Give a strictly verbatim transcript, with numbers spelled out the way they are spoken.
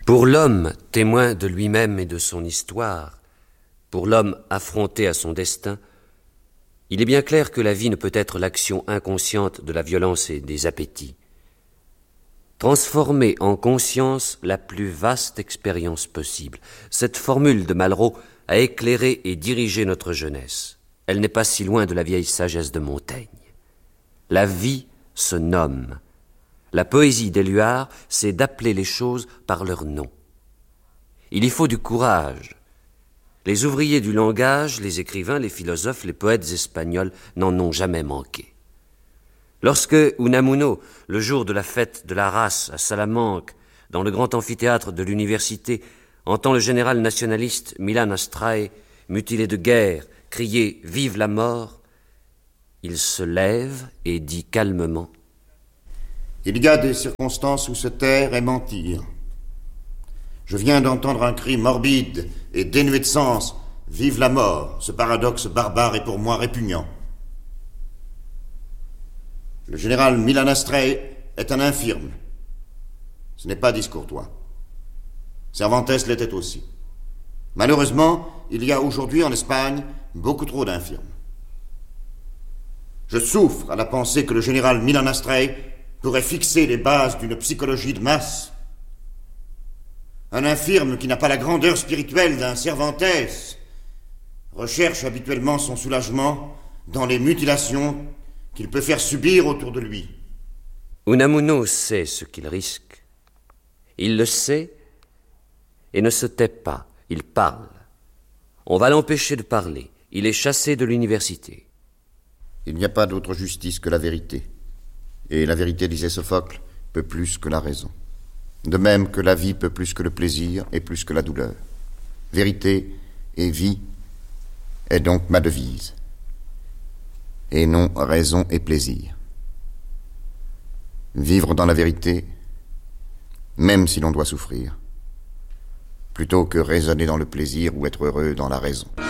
Pour l'homme, témoin de lui-même et de son histoire, pour l'homme affronté à son destin, il est bien clair que la vie ne peut être l'action inconsciente de la violence et des appétits. Transformer en conscience la plus vaste expérience possible. Cette formule de Malraux a éclairé et dirigé notre jeunesse. Elle n'est pas si loin de la vieille sagesse de Montaigne. La vie se nomme. La poésie d'Éluard, c'est d'appeler les choses par leur nom. Il y faut du courage. Les ouvriers du langage, les écrivains, les philosophes, les poètes espagnols n'en ont jamais manqué. Lorsque Unamuno, le jour de la fête de la race à Salamanque, dans le grand amphithéâtre de l'université, entend le général nationaliste Milan Astrae, mutilé de guerre, crier « Vive la mort !», il se lève et dit calmement « Il y a des circonstances où se taire est mentir. Je viens d'entendre un cri morbide et dénué de sens. Vive la mort ! Ce paradoxe barbare est pour moi répugnant. Le général Milan Astrae est un infirme. Ce n'est pas discourtois. Cervantes l'était aussi. Malheureusement, il y a aujourd'hui en Espagne beaucoup trop d'infirmes. Je souffre à la pensée que le général Milan Astrae pourrait fixer les bases d'une psychologie de masse. Un infirme qui n'a pas la grandeur spirituelle d'un Cervantes recherche habituellement son soulagement dans les mutilations qu'il peut faire subir autour de lui. Unamuno sait ce qu'il risque. Il le sait et ne se tait pas. Il parle. On va l'empêcher de parler. Il est chassé de l'université. Il n'y a pas d'autre justice que la vérité. Et la vérité, disait Sophocle, peut plus que la raison. De même que la vie peut plus que le plaisir et plus que la douleur. Vérité et vie est donc ma devise. Et non raison et plaisir. Vivre dans la vérité, même si l'on doit souffrir, plutôt que raisonner dans le plaisir ou être heureux dans la raison.